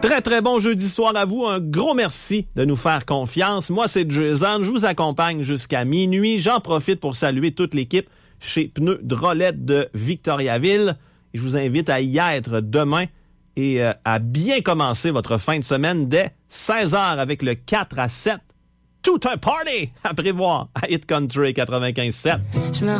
Très, très bon jeudi soir à vous. Un gros merci de nous faire confiance. Moi, c'est Jason. Je vous accompagne jusqu'à minuit. J'en profite pour saluer toute l'équipe chez Pneus Drolette de Victoriaville. Et je vous invite à y être demain et à bien commencer votre fin de semaine dès 16h avec le 4 à 7. Tout un party à prévoir à Hit Country 95.7.